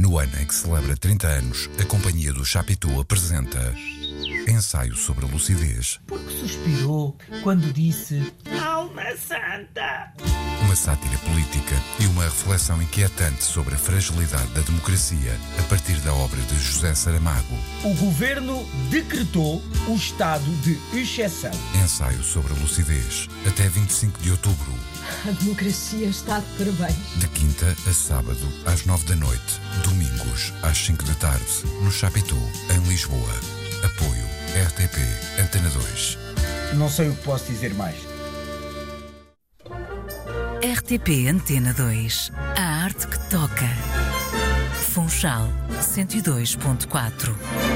No ano em que celebra 30 anos, a Companhia do Chapitão apresenta Ensaio sobre a Lucidez. Porque suspirou quando disse Alma Santa. Uma sátira política e uma reflexão inquietante sobre a fragilidade da democracia a partir da obra de José Saramago. O governo decretou o estado de exceção. Ensaio sobre a Lucidez. Até 25 de outubro. A democracia está de parabéns. De quinta a sábado, às 9 da noite. Domingos, às 5 da tarde. No Chapitão, em Lisboa. Apoio RTP Antena 2. Não sei o que posso dizer mais. RTP Antena 2. A arte que toca. Funchal 102.4.